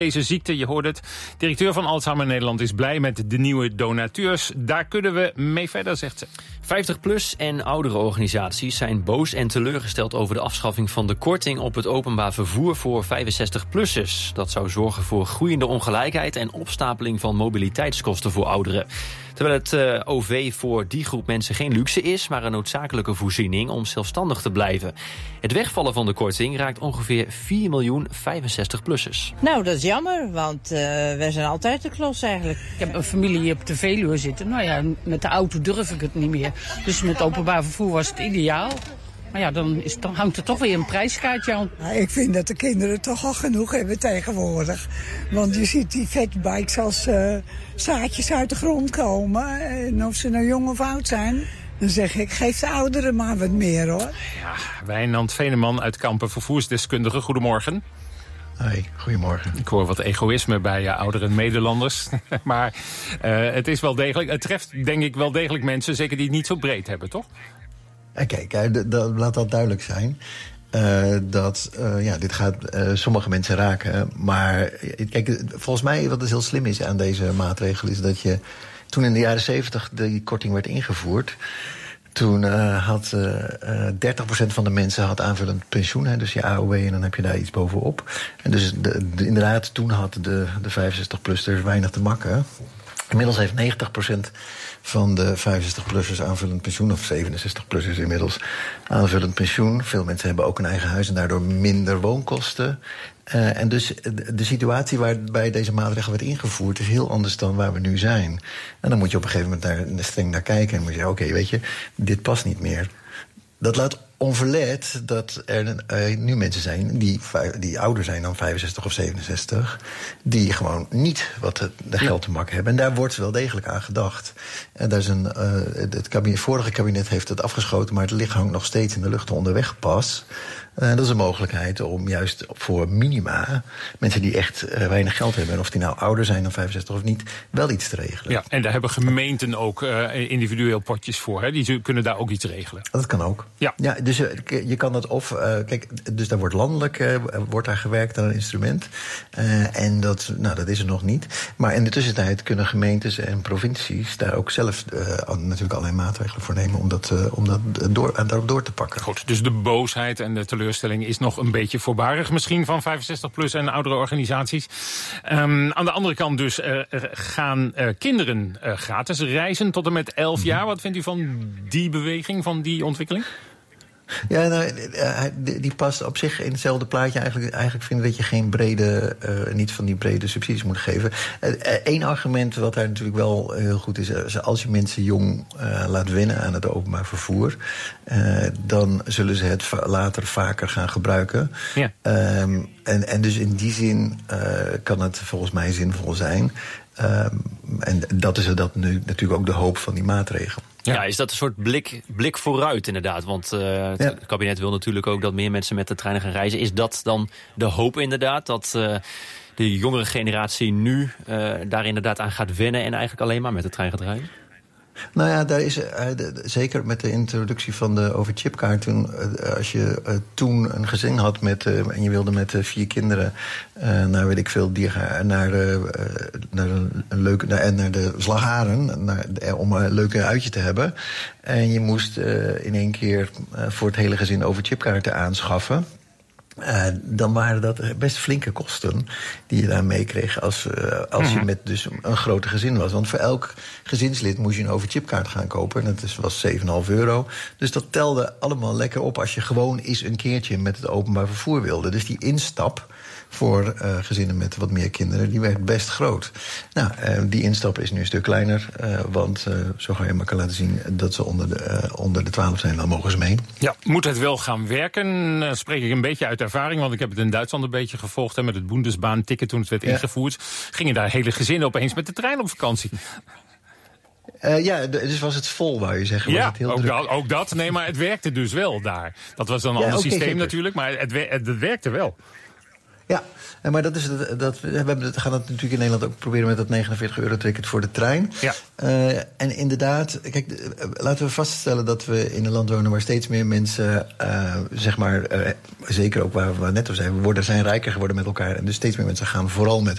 Deze ziekte, je hoort het. Directeur van Alzheimer Nederland is blij met de nieuwe donateurs. Daar kunnen we mee verder, zegt ze. 50PLUS en oudere organisaties zijn boos en teleurgesteld over de afschaffing van de korting op het openbaar vervoer voor 65-plussers. Dat zou zorgen voor groeiende ongelijkheid en opstapeling van mobiliteitskosten voor ouderen. Terwijl het OV voor die groep mensen geen luxe is, maar een noodzakelijke voorziening om zelfstandig te blijven. Het wegvallen van de korting raakt ongeveer 4 miljoen 65-plussers. Nou, dat is jammer, want wij zijn altijd de klos eigenlijk. Ik heb een familie hier op de Veluwe zitten. Nou ja, met de auto durf ik het niet meer. Dus met openbaar vervoer was het ideaal. Maar ja, dan hangt er toch weer een prijskaartje aan. Ja, ik vind dat de kinderen toch al genoeg hebben tegenwoordig. Want je ziet die fatbikes als zaadjes uit de grond komen. En of ze nou jong of oud zijn. Dan zeg ik, geef de ouderen maar wat meer, hoor. Ja, Wijnand Veneman uit Kampen, vervoersdeskundige. Goedemorgen. Hoi, goedemorgen. Ik hoor wat egoïsme bij oudere Nederlanders. Maar het is wel degelijk. Het treft denk ik wel degelijk mensen, zeker die het niet zo breed hebben, toch? Kijk, laat dat duidelijk zijn. Dit gaat sommige mensen raken. Maar kijk, volgens mij wat dus heel slim is aan deze maatregel is dat je toen in de jaren 70 die korting werd ingevoerd, toen had 30% van de mensen had aanvullend pensioen, hè, dus je AOW, en dan heb je daar iets bovenop. En dus inderdaad, toen had de 65-plussers weinig te makken. Inmiddels heeft 90% van de 65-plussers aanvullend pensioen, of 67-plussers inmiddels aanvullend pensioen. Veel mensen hebben ook een eigen huis en daardoor minder woonkosten. En dus de situatie waarbij deze maatregel werd ingevoerd is heel anders dan waar we nu zijn. En dan moet je op een gegeven moment streng naar kijken en moet je zeggen, oké, weet je, dit past niet meer. Dat laat onverlet dat er nu mensen zijn die ouder zijn dan 65 of 67... die gewoon niet wat de geld te makken hebben. En daar wordt wel degelijk aan gedacht. En daar is het vorige kabinet heeft het afgeschoten, maar het licht hangt nog steeds in de lucht onderweg pas. Dat is een mogelijkheid om juist voor minima, mensen die echt weinig geld hebben, en of die nou ouder zijn dan 65 of niet, wel iets te regelen. Ja, en daar hebben gemeenten ook individueel potjes voor. Hè? Die kunnen daar ook iets regelen. Dat kan ook. Ja, dus je kan dat kijk, dus daar wordt landelijk wordt daar gewerkt aan een instrument. En dat is er nog niet. Maar in de tussentijd kunnen gemeentes en provincies daar ook zelf natuurlijk allerlei maatregelen voor nemen om daarop door te pakken. Goed, dus de boosheid en de teleurstelling is nog een beetje voorbarig misschien van 65-plus en oudere organisaties. Aan de andere kant dus gaan kinderen gratis reizen tot en met 11 jaar. Wat vindt u van die beweging, van die ontwikkeling? Ja, die past op zich in hetzelfde plaatje. Eigenlijk vind ik dat je geen niet van die brede subsidies moet geven. Eén argument wat daar natuurlijk wel heel goed is, als je mensen jong laat wennen aan het openbaar vervoer, dan zullen ze het later vaker gaan gebruiken. Ja. En dus in die zin kan het volgens mij zinvol zijn. En dat is nu natuurlijk ook de hoop van die maatregel. Ja, is dat een soort blik vooruit inderdaad? Want het kabinet wil natuurlijk ook dat meer mensen met de treinen gaan reizen. Is dat dan de hoop inderdaad, dat de jongere generatie nu daar inderdaad aan gaat wennen en eigenlijk alleen maar met de trein gaat reizen? Nou ja, daar is zeker met de introductie van de overchipkaart, als je toen een gezin had en je wilde met 4 kinderen naar weet ik veel naar de Slagharen om een leuke uitje te hebben, en je moest in één keer voor het hele gezin overchipkaarten aanschaffen. Dan waren dat best flinke kosten die je daar meekreeg als je met dus een grote gezin was. Want voor elk gezinslid moest je een overchipkaart gaan kopen. En dat was €7,5. Dus dat telde allemaal lekker op als je gewoon eens een keertje met het openbaar vervoer wilde. Dus die instap voor gezinnen met wat meer kinderen, die werd best groot. Nou, die instap is nu een stuk kleiner, want zo ga je maar laten zien dat ze onder de 12 zijn, dan mogen ze mee. Ja, moet het wel gaan werken? Spreek ik een beetje uit ervaring, want ik heb het in Duitsland een beetje gevolgd, met het Bundesbahn-ticket toen het werd ingevoerd. Gingen daar hele gezinnen opeens met de trein op vakantie. Dus was het vol, wou je zeggen? Ja, was het heel ook dat. Nee, maar het werkte dus wel daar. Dat was dan een ander systeem zeker. Natuurlijk, maar het werkte wel. Ja, maar dat is we gaan dat natuurlijk in Nederland ook proberen met dat 49 euro ticket voor de trein. Ja. En inderdaad, kijk, laten we vaststellen dat we in een land wonen waar steeds meer mensen, zeker ook waar we net al zijn, zijn rijker geworden met elkaar. En dus steeds meer mensen gaan vooral met